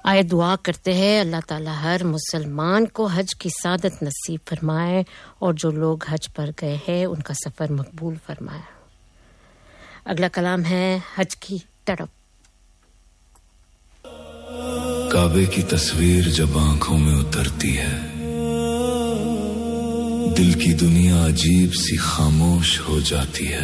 आए दुआ करते हैं अल्लाह ताला हर मुसलमान को हज की सादत नसीब फरमाए और जो लोग हज पर गए हैं उनका सफर मकबूल फरमाए। अगला कलाम है हज की तड़प। काबे की तस्वीर जब आंखों में उतरती है, दिल की दुनिया अजीब सी खामोश हो जाती है।